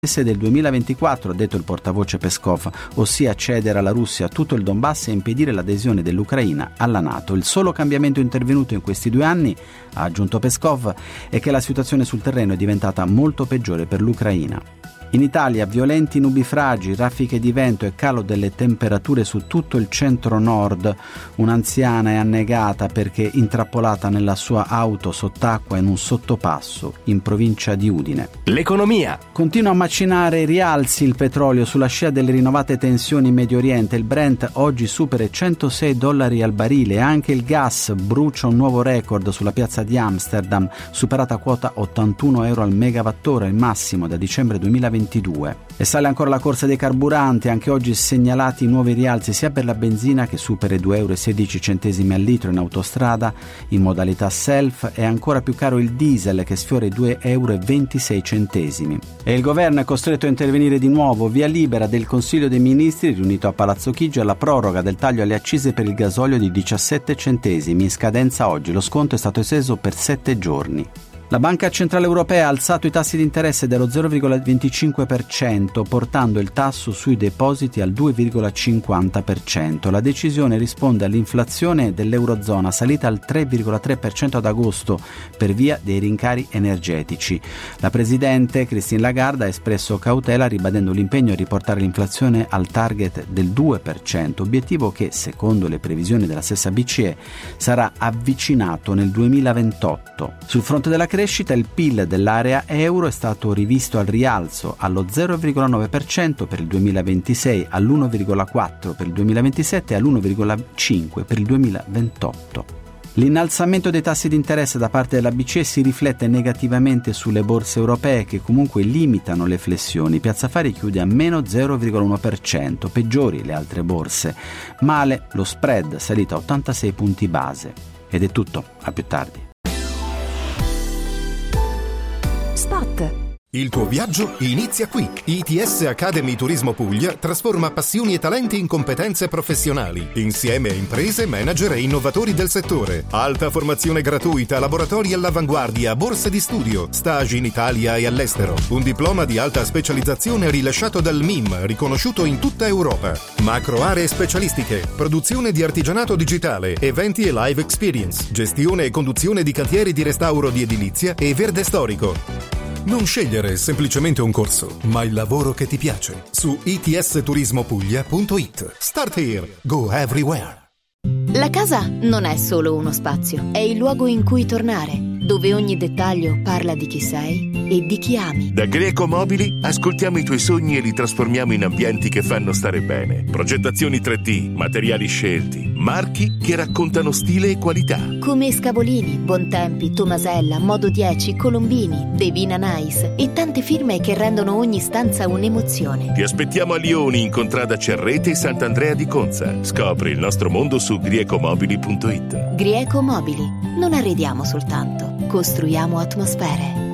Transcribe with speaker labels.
Speaker 1: del 2024, ha detto il portavoce Peskov, ossia cedere alla Russia tutto il Donbass e impedire l'adesione dell'Ucraina alla NATO. Il solo cambiamento intervenuto in questi 2 anni, ha aggiunto Peskov, è che la situazione sul terreno è diventata molto peggiore per l'Ucraina. In Italia violenti nubifragi, raffiche di vento e calo delle temperature su tutto il centro-nord. Un'anziana è annegata perché intrappolata nella sua auto sott'acqua in un sottopasso in provincia di Udine.
Speaker 2: L'economia.
Speaker 1: Continua a macinare rialzi il petrolio sulla scia delle rinnovate tensioni in Medio Oriente. Il Brent oggi supera $106 al barile. Anche il gas brucia un nuovo record sulla piazza di Amsterdam, superata quota €81 al megawattora, il massimo da dicembre 2022. E sale ancora la corsa dei carburanti, anche oggi segnalati nuovi rialzi sia per la benzina, che supera €2,16 al litro in autostrada in modalità self, e ancora più caro il diesel, che sfiora i €2,26. E il governo è costretto a intervenire di nuovo. Via libera del Consiglio dei Ministri riunito a Palazzo Chigi alla proroga del taglio alle accise per il gasolio di 17 centesimi, in scadenza oggi. Lo sconto è stato esteso per 7 giorni. La Banca Centrale Europea ha alzato i tassi di interesse dello 0,25%, portando il tasso sui depositi al 2,50%. La decisione risponde all'inflazione dell'Eurozona, salita al 3,3% ad agosto per via dei rincari energetici. La Presidente Christine Lagarde ha espresso cautela, ribadendo l'impegno a riportare l'inflazione al target del 2%, obiettivo che, secondo le previsioni della stessa BCE, sarà avvicinato nel 2028. Sul fronte della crescita, il PIL dell'area euro è stato rivisto al rialzo allo 0,9% per il 2026, all'1,4% per il 2027 e all'1,5% per il 2028. L'innalzamento dei tassi di interesse da parte della BCE si riflette negativamente sulle borse europee, che comunque limitano le flessioni. Piazza Affari chiude a meno 0,1%, peggiori le altre borse. Male lo spread, salito a 86 punti base. Ed è tutto, a più tardi.
Speaker 3: Spot.
Speaker 4: Il tuo viaggio inizia qui. ITS Academy Turismo Puglia trasforma passioni e talenti in competenze professionali, insieme a imprese, manager e innovatori del settore. Alta formazione gratuita, laboratori all'avanguardia, borse di studio, stage in Italia e all'estero. Un diploma di alta specializzazione rilasciato dal MIM, riconosciuto in tutta Europa. Macro aree specialistiche, produzione di artigianato digitale, eventi e live experience, gestione e conduzione di cantieri di restauro di edilizia e verde storico. Non scegliere semplicemente un corso, ma il lavoro che ti piace. Su itsturismopuglia.it. Start here, go everywhere.
Speaker 3: La casa non è solo uno spazio, è il luogo in cui tornare, dove ogni dettaglio parla di chi sei e di chi ami.
Speaker 5: Da Greco Mobili ascoltiamo i tuoi sogni e li trasformiamo in ambienti che fanno stare bene. Progettazioni 3D, materiali scelti, marchi che raccontano stile e qualità.
Speaker 3: Come Scavolini, Bontempi, Tomasella, Modo 10, Colombini, Devina Nice e tante firme che rendono ogni stanza un'emozione.
Speaker 5: Ti aspettiamo a Lioni, in contrada Cerrete e Sant'Andrea di Conza. Scopri il nostro mondo su griecomobili.it.
Speaker 3: Grieco Mobili. Non arrediamo soltanto, costruiamo atmosfere.